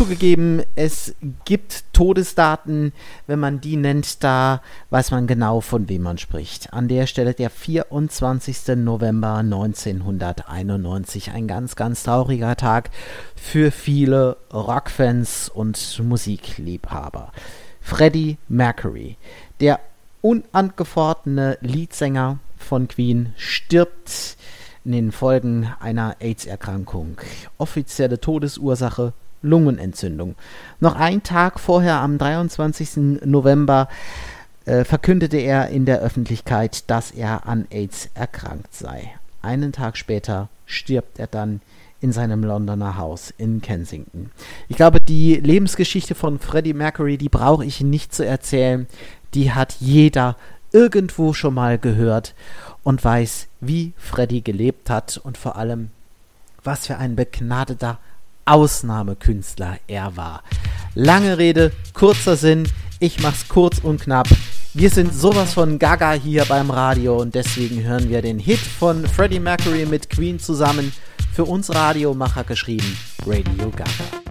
Zugegeben, es gibt Todesdaten, wenn man die nennt, da weiß man genau, von wem man spricht. An der Stelle der 24. November 1991, ein ganz, ganz trauriger Tag für viele Rockfans und Musikliebhaber. Freddie Mercury, der unangefochtene Leadsänger von Queen, stirbt in den Folgen einer AIDS-Erkrankung. Offizielle Todesursache: Lungenentzündung. Noch einen Tag vorher, am 23. November, verkündete er in der Öffentlichkeit, dass er an AIDS erkrankt sei. Einen Tag später stirbt er dann in seinem Londoner Haus in Kensington. Ich glaube, die Lebensgeschichte von Freddie Mercury, die brauche ich nicht zu erzählen. Die hat jeder irgendwo schon mal gehört und weiß, wie Freddie gelebt hat und vor allem, was für ein begnadeter Ausnahmekünstler er war. Lange Rede, kurzer Sinn, ich mach's kurz und knapp. Wir sind sowas von gaga hier beim Radio und deswegen hören wir den Hit von Freddie Mercury mit Queen zusammen. Für uns Radiomacher geschrieben, Radio Gaga.